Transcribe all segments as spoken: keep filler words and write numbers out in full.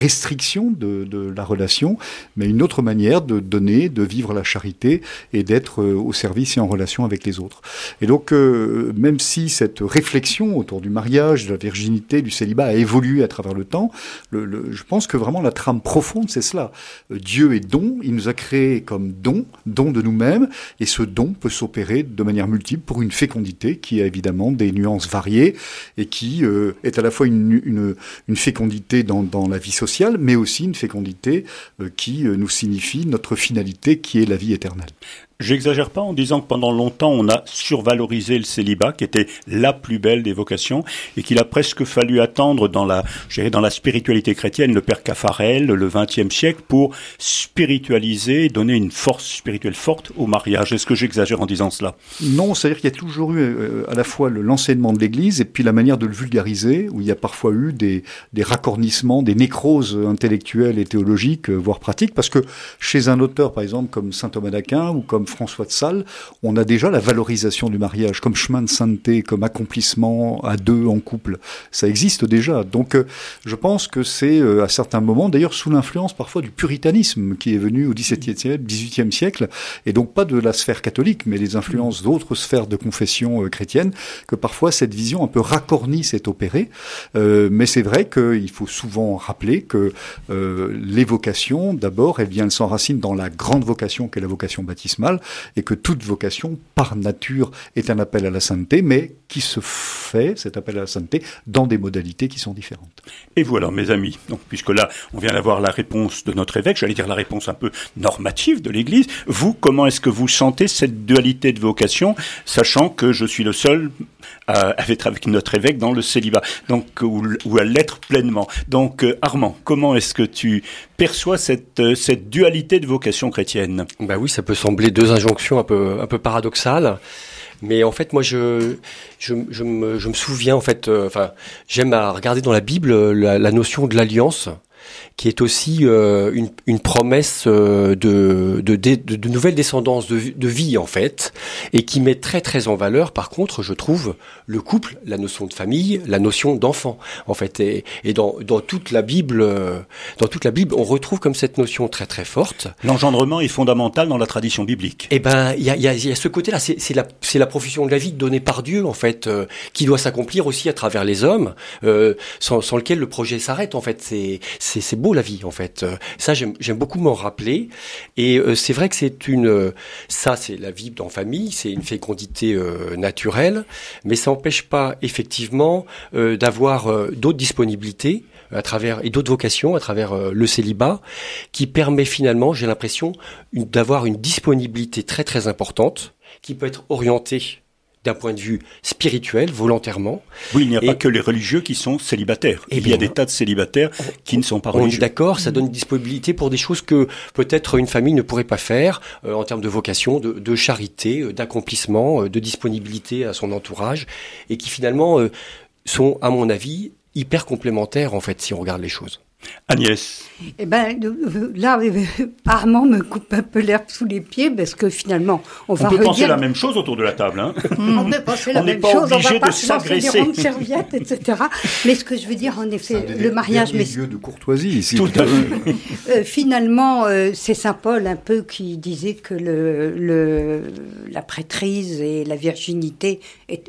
restriction de, de la relation, mais une autre manière de donner, de vivre la charité et d'être euh, au service et en relation avec les autres. Et donc, euh, même si cette réflexion autour du mariage, de la virginité, du célibat a évolué à travers le temps, le, le, je pense que vraiment la trame profonde, c'est cela. Euh, Dieu est don, il nous a créés comme don, don de nous-mêmes, et ce don peut s'opérer de manière multiple pour une fécondité qui a évidemment des nuances variées et qui euh, est à la fois une, une, une fécondité dans, dans la vie sociale, mais aussi une fécondité euh, qui euh, nous signifie notre finalité, qui est la vie éternelle. J'exagère pas en disant que pendant longtemps, on a survalorisé le célibat, qui était la plus belle des vocations, et qu'il a presque fallu attendre dans la, je dirais, dans la spiritualité chrétienne, le père Caffarel, le vingtième siècle, pour spiritualiser, donner une force spirituelle forte au mariage. Est-ce que j'exagère en disant cela? Non, c'est-à-dire qu'il y a toujours eu euh, à la fois le, l'enseignement de l'Église et puis la manière de le vulgariser, où il y a parfois eu des, des raccornissements, des nécroses intellectuelles et théologiques, euh, voire pratiques, parce que chez un auteur, par exemple, comme saint Thomas d'Aquin ou comme François de Sales, on a déjà la valorisation du mariage comme chemin de sainteté, comme accomplissement à deux en couple. Ça existe déjà. Donc, euh, je pense que c'est euh, à certains moments, d'ailleurs sous l'influence parfois du puritanisme qui est venu au dix-septième siècle, dix-huitième siècle, et donc pas de la sphère catholique, mais les influences d'autres sphères de confession euh, chrétienne, que parfois cette vision un peu racornie s'est opérée. Euh, mais c'est vrai qu'il faut souvent rappeler que euh, les vocations, d'abord, elles viennent s'enracinent dans la grande vocation qu'est la vocation baptismale, et que toute vocation, par nature, est un appel à la sainteté, mais qui se fait, cet appel à la sainteté, dans des modalités qui sont différentes. Et voilà, mes amis, donc, puisque là, on vient d'avoir la réponse de notre évêque, j'allais dire la réponse un peu normative de l'Église, vous, comment est-ce que vous sentez cette dualité de vocation, sachant que je suis le seul à être avec notre évêque dans le célibat, donc, ou, ou à l'être pleinement. Donc, euh, Armand, comment est-ce que tu perçois cette, euh, cette dualité de vocation chrétienne? Ben oui, ça peut sembler deux injonctions un peu, un peu paradoxales. Mais en fait, moi, je, je, je, me, je me souviens, en fait, euh, enfin, j'aime à regarder dans la Bible la, la notion de l'alliance, qui est aussi euh, une, une promesse euh, de, de, de, de nouvelles descendances de, de vie, en fait, et qui met très, très en valeur, par contre, je trouve, le couple, la notion de famille, la notion d'enfant, en fait. Et, et dans, dans toute la Bible, euh, dans toute la Bible, on retrouve comme cette notion très, très forte. L'engendrement est fondamental dans la tradition biblique. Eh ben, il y a, y a, y a ce côté-là, c'est, c'est la, c'est la profession de la vie donnée par Dieu, en fait, euh, qui doit s'accomplir aussi à travers les hommes, euh, sans, sans lequel le projet s'arrête, en fait. C'est, c'est, c'est beau la vie, en fait. Euh, ça, j'aime, j'aime beaucoup m'en rappeler. Et euh, c'est vrai que c'est une, euh, ça, c'est la vie en famille, c'est une fécondité euh, naturelle, mais ça n'empêche pas effectivement euh, d'avoir euh, d'autres disponibilités à travers et d'autres vocations à travers euh, le célibat, qui permet finalement, j'ai l'impression, une, d'avoir une disponibilité très très importante, qui peut être orientée d'un point de vue spirituel, volontairement. Oui, il n'y a et, pas que les religieux qui sont célibataires. Il y a des tas de célibataires qui ne sont pas religieux. On est d'accord, ça donne une disponibilité pour des choses que peut-être une famille ne pourrait pas faire, euh, en termes de vocation, de, de charité, euh, d'accomplissement, euh, de disponibilité à son entourage, et qui finalement euh, sont, à mon avis, hyper complémentaires, en fait, si on regarde les choses. Agnès. Eh ben, là, Armand me coupe un peu l'herbe sous les pieds parce que finalement, on, on va peut redire... penser la même chose autour de la table. Hein. On peut penser la on même pas chose. On obligé va pas de se lancer des s'agresser. rondes serviettes, et cetera. Mais ce que je veux dire, en effet, des, le mariage... mais lieu de courtoisie ici. Tout à fait. euh, finalement, euh, c'est saint Paul un peu qui disait que le, le, la prêtrise et la virginité, est,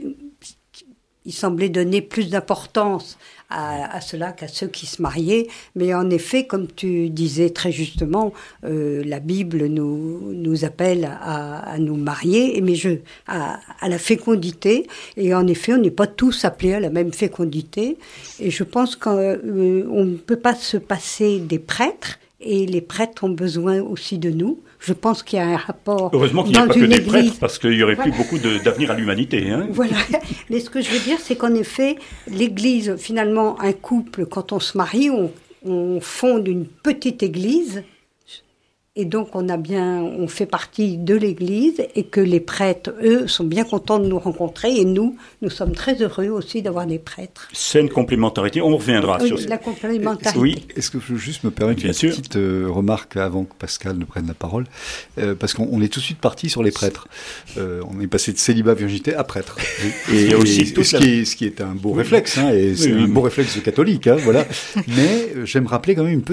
il semblait donner plus d'importance À, à cela qu'à ceux qui se mariaient. Mais en effet, comme tu disais très justement, euh, la Bible nous, nous appelle à, à nous marier, mais je, à, à la fécondité. Et en effet, on n'est pas tous appelés à la même fécondité. Et je pense qu'on euh, ne peut pas se passer des prêtres, et les prêtres ont besoin aussi de nous. Je pense qu'il y a un rapport. Heureusement qu'il n'y a pas que des église. prêtres, parce qu'il n'y aurait voilà. plus beaucoup de, d'avenir à l'humanité. Hein. Voilà. Mais ce que je veux dire, c'est qu'en effet, l'Église, finalement, un couple, quand on se marie, on, on fonde une petite Église Et donc, on a bien, on fait partie de l'Église et que les prêtres, eux, sont bien contents de nous rencontrer. Et nous, nous sommes très heureux aussi d'avoir des prêtres. C'est une complémentarité. On reviendra oui, sur ça. La complémentarité. Oui. Est-ce que je peux juste me permettre bien une sûr. petite euh, remarque avant que Pascal ne prenne la parole, euh, parce qu'on on est tout de suite parti sur les prêtres. Euh, on est passé de célibat virginité à prêtre. Et, Il y a aussi et, toute ce, la... qui est, ce qui est un beau réflexe, hein, et c'est oui, oui. un beau réflexe catholique, hein, voilà. Mais euh, j'aime rappeler quand même une